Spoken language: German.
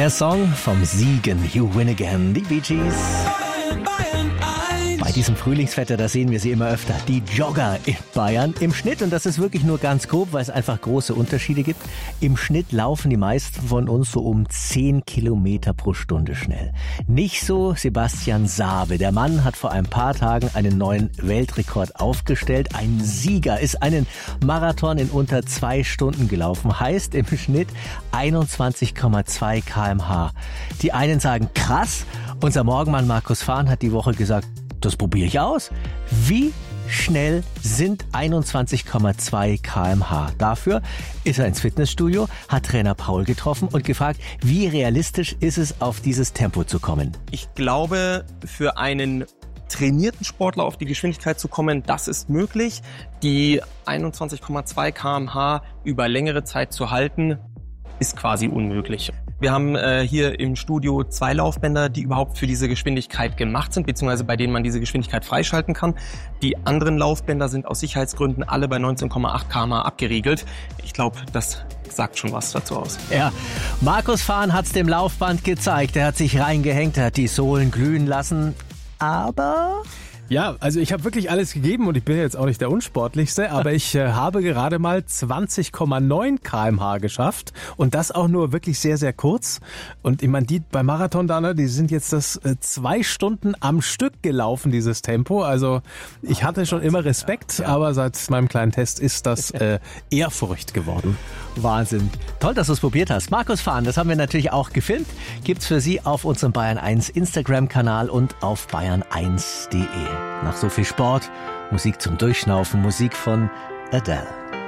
Der Song vom Siegen, You Win Again, die Bee Gees. Bei diesem Frühlingswetter, da sehen wir sie immer öfter, die Jogger in Bayern. Im Schnitt, und das ist wirklich nur ganz grob, weil es einfach große Unterschiede gibt, im Schnitt laufen die meisten von uns so um 10 Kilometer pro Stunde schnell. Nicht so Sebastian Saabe. Der Mann hat vor ein paar Tagen einen neuen Weltrekord aufgestellt. Ein Sieger ist einen Marathon in unter 2 Stunden gelaufen. Heißt im Schnitt 21,2 km/h. Die einen sagen krass. Unser Morgenmann Markus Fahn hat die Woche gesagt, das probiere ich aus. Wie schnell sind 21,2 km/h? Dafür ist er ins Fitnessstudio, hat Trainer Paul getroffen und gefragt, wie realistisch ist es, auf dieses Tempo zu kommen? Ich glaube, für einen trainierten Sportler auf die Geschwindigkeit zu kommen, das ist möglich. Die 21,2 km/h über längere Zeit zu halten, ist quasi unmöglich. Wir haben hier im Studio 2 Laufbänder, die überhaupt für diese Geschwindigkeit gemacht sind, beziehungsweise bei denen man diese Geschwindigkeit freischalten kann. Die anderen Laufbänder sind aus Sicherheitsgründen alle bei 19,8 km/h abgeriegelt. Ich glaube, das sagt schon was dazu aus. Ja, Markus Fahn hat's dem Laufband gezeigt. Er hat sich reingehängt, er hat die Sohlen glühen lassen, aber... Ja, also ich habe wirklich alles gegeben und ich bin jetzt auch nicht der Unsportlichste, aber ich habe gerade mal 20,9 km/h geschafft und das auch nur wirklich sehr, sehr kurz. Und ich meine, die beim Marathon da, ne, die sind jetzt das 2 Stunden am Stück gelaufen, dieses Tempo. Also ich hatte schon immer Respekt, aber seit meinem kleinen Test ist das Ehrfurcht geworden. Wahnsinn. Toll, dass du es probiert hast. Markus Fahn, das haben wir natürlich auch gefilmt. Gibt's für Sie auf unserem Bayern 1 Instagram-Kanal und auf bayern1.de. Nach so viel Sport, Musik zum Durchschnaufen, Musik von Adele.